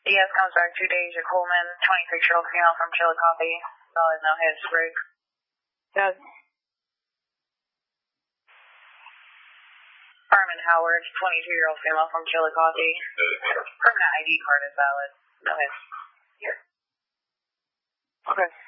DS comes back to Deja Coleman, 26-year-old female from Chillicothe. Solid, no hits, break. Yes. Carmen Howard, 22-year-old female from Chillicothe. Permanent ID card is valid. No hits. Here. Okay.